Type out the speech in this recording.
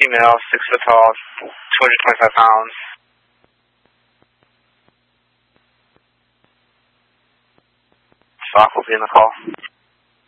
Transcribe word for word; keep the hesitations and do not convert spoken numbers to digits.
female, six foot tall, two hundred twenty-five pounds. Stock will be in the call.